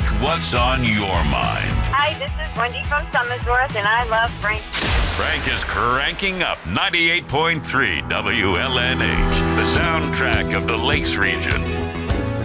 Frank, what's on your mind? Hi, this is Wendy from Summersworth, and I love Frank. Frank is cranking up 98.3 WLNH, the soundtrack of the Lakes region.